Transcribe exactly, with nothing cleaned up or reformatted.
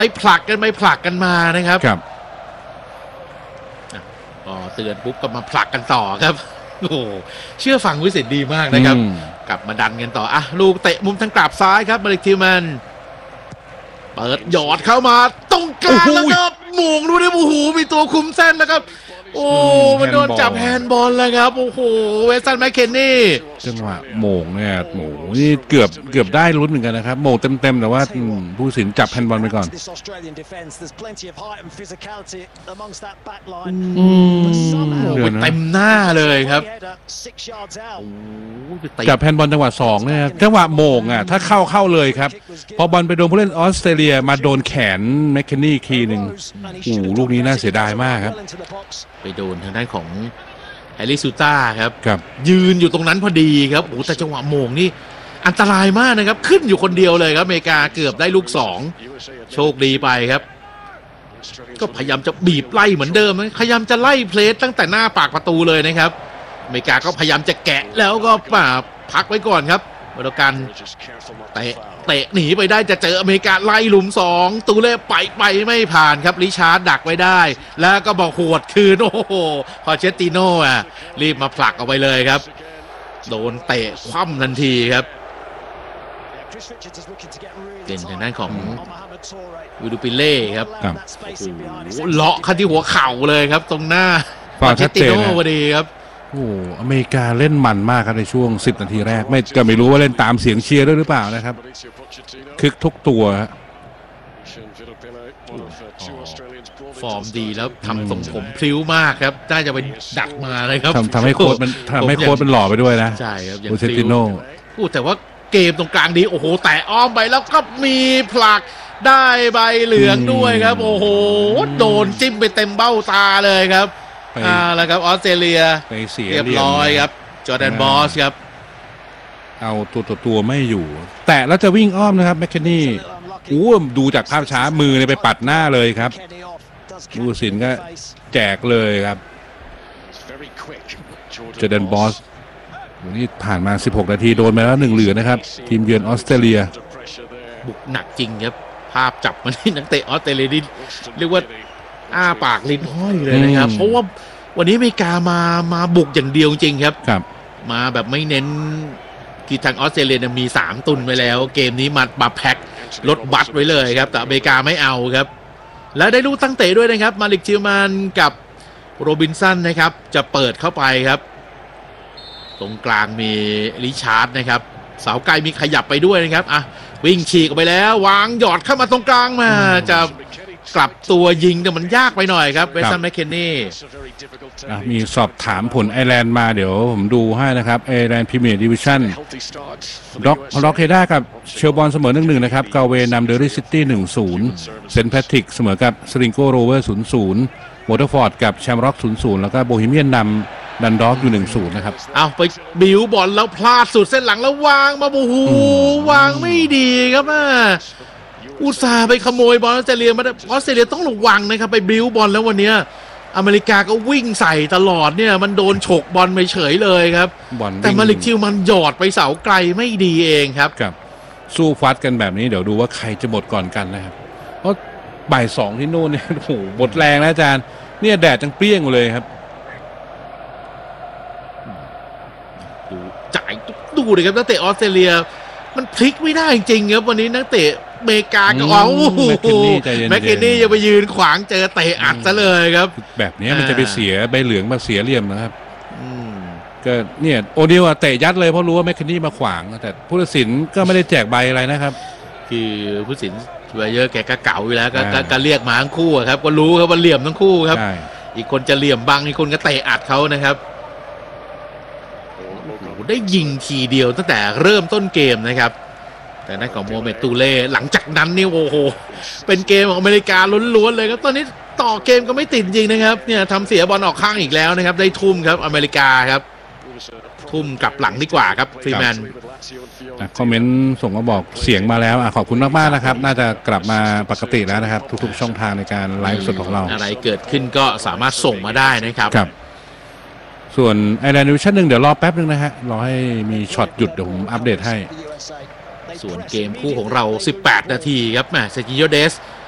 ไอ้ผลักกันไปผลักกันมานะครับครับก็เตือนปุ๊บก็มาผลักกันต่อครับโอ้เชื่อฟังวิสิตดีมากนะครับกลับมาดันกันต่ออ่ะลูกเตะมุมทางกราบซ้ายครับมาลิกทิวแมนเปิดหยอดเข้ามาตรงกลางแล้วก็หม่งดูดิโอ้โหมีตัวคุมเส้นนะครับโอ้มันโดนจับแฮนด์บอลแล้วครับโอ้โหเวสตันแมคเคนนี่จังหวะโหม่งเนี่ยโหม่นี่เกือบเกือบได้ลุ้นเหมือนกันนะครับโหม่เต็มๆแต่ว่าผู้ตัดสินจับแฮนด์บอลไปก่อนเต็มหน้าเลยครับจับแฮนด์บอลจังหวะสองเนี่ยจังหวะโหม่งอ่ะถ้าเข้าเข้าเลยครับพอบอลไปโดนผู้เล่นออสเตรเลียมาโดนแขนแมคเคนนี่คีนึงโอ้ลูกนี้น่าเสียดายมากครับไปโดนทางด้านของแฮร์รี่ซูต้าครับครับยืนอยู่ตรงนั้นพอดีครับโอ้แต่จังหวะโมงนี่อันตรายมากนะครับขึ้นอยู่คนเดียวเลยครับอเมริกาเกือบได้ลูกสองโชคดีไปครับก็พยายามจะบีบไล่เหมือนเดิมพยายามจะไล่เพลสตั้งแต่หน้าปากประตูเลยนะครับอเมริกาก็พยายามจะแกะแล้วก็ป่าพักไว้ก่อนครับบริการเตะเตะหนีไปได้จะเจออเมริกาไล่หลุมสองตูเล่ไปไปไม่ผ่านครับริชาร์ดดักไว้ได้แล้วก็บอกหวดคืนโอ้โหพอเชตติโน่อ่ะรีบมาผลักออกไปเลยครับโดนเตะคว่ำทันทีครับเป็นทางด้านของวิดูปิเล่ครับเลาะเข้าที่หัวเข่าเลยครับตรงหน้าพอเชตติโน่พอดีครับโอ้อเมริกาเล่นมันมากครับในช่วงสิบนาทีแรกไม่ก็ไม่รู้ว่าเล่นตามเสียงเชียร์ด้วยหรือเปล่านะครับคึกทุกตัวฟอร์มดีแล้วทำทรงผมพลิ้วมากครับน่าจะไปดักมาเลยครับทำให้โค้ชมันทำให้โค้ชมันหล่อไปด้วยนะใช่ครับโอเซติโน่พูดแต่ว่าเกมตรงกลางดีโอ้โหแต่อ้อมไปแล้วก็มีผลักได้ใบเหลืองด้วยครับโอ้โหโดนจิ้มไปเต็มเบ้าตาเลยครับอ่าแล้วครับออสเตรเลียเรียบร้อยครับจอร์แดนบอสครับเอาตัวตัวตัวไม่อยู่แต่แล้วจะวิ่งอ้อมนะครับแมคเคนนี่อู้ดูจากภาพช้ามือเนี่ยไปปัดหน้าเลยครับผู้ตัดสินก็แจกเลยครับจอร์แดนบอสนี่ผ่านมาสิบหกนาทีโดนไปแล้วหนึ่งเหลือนะครับทีมเยือนออสเตรเลียบุกหนักจริงครับภาพจับมันที่นักเตะออสเตรเลียนี่เรียกว่าอ้าปากลิ้นห้อยเลยนะครับเพราะว่าวันนี้อเมริกามามาบุกอย่างเดียวจริงครับครับมาแบบไม่เน้นคือทางออสเตรเลียมีสามตุนไปแล้วเกมนี้มามาแพ็คลดบัตรไว้เลยครับแต่อเมริกาไม่เอาครับและได้ลูกตั้งเตะด้วยนะครับมาลิกทิวแมนกับโรบินสันนะครับจะเปิดเข้าไปครับตรงกลางมีริชาร์ดนะครับเสาไกลมีขยับไปด้วยนะครับอ่ะวิ่งฉีกออกไปแล้ววางหยอดเข้ามาตรงกลางมาจะกลับตัวยิงแต่มันยากไปหน่อยครับเวสตันแมคเคนนี่มีสอบถามผลไอร์แลนด์มาเดี๋ยวผมดูให้นะครับไอร์แลนด์พรีเมียร์ดิวิชั่นด็อกล็อกเฮด้ากับเชลบอลเสมอหนึ่งหนึ่งนะครับกาเวนำเดอริซิตี้หนึ่งศูนย์เซนต์แพทริกเสมอกับสลิงโกโรเวอร์ศูนย์ศูนย์วอเตอร์ฟอร์ดกับแชมร็อกศูนย์ศูนย์แล้วก็โบฮีเมียนนำดันด็อกอยู่หนึ่งศูนย์นะครับเอาไปบิวบอลแล้วพลาดสุดเส้นหลังแล้ววางมาโอ้โหวางไม่ดีครับอ่ะอุตส่าห์ไปขโมยบอลออสเตรเลียมาออสเตรเลียต้องระวังนะครับไปบิวบอลแล้ววันนี้อเมริกาก็วิ่งใส่ตลอดเนี่ยมันโดนฉกบอลไปเฉยเลยครับแต่มาลิกทิวมันหยอดไปเสาไกลไม่ดีเองครับครับสู้ฟัดกันแบบนี้เดี๋ยวดูว่าใครจะหมดก่อนกันนะครับเพราะบ่ายสองที่โน่นเนี่ยโอ้โหหมดแรงนะอาจารย์เนี่ยแดดจังเปรี้ยงเลยครับดูจ่ายดูเลยครับนักเตะออสเตรเลียมันพลิกไม่ได้จริงครับวันนี้นักเตะอเมริกาก็เอาแมคเคนนี่จะไปยืนขวางเจอเตะอัดซะเลยครับแบบนี้มันจะไปเสียใบเหลืองมาเสียเหลี่ยมนะครับก็เนี่ยโอนิลเตะยัดเลยเพราะรู้ว่าแมคเคนนี่มาขวางแต่ผู้ตัดสินก็ไม่ได้แจกใบอะไรนะครับคือผู้ตัดสินช่วยเยอะแกก็เก่าอยู่แล้วก็เรียกมาทั้งคู่ครับก็รู้ครับว่าเหลี่ยมทั้งคู่ครับอีกคนจะเหลี่ยมบังอีกคนก็เตะอัดเขานะครับได้ยิงทีเดียวตั้งแต่เริ่มต้นเกมนะครับแต่นั่นของโมเมตูเล่หลังจากนั้นนี่โอ้โหเป็นเกมของอเมริกาล้วนๆเลยครับตอนนี้ต่อเกมก็ไม่ติดจริงนะครับเนี่ยทำเสียบอลออกข้างอีกแล้วนะครับได้ทุ่มครับอเมริกาครับทุ่มกลับหลังดีกว่าครับฟรีแมนคอมเมนต์ส่งมาบอกเสียงมาแล้วขอบคุณมากๆนะครับน่าจะกลับมาปกติแล้วนะครับทุกๆช่องทางในการไลฟ์สดของเราอะไรเกิดขึ้นก็สามารถส่งมาได้นะครับส่วนไอร์แลนด์ดิวิชั่นหนึ่งเดี๋ยวรอแป๊บนึงนะฮะรอให้มีช็อตหยุดเดี๋ยวผมอัปเดตให้ส่วนเกมคู่ของเราสิบแปดนาทีครับแหมเซกิโยเดส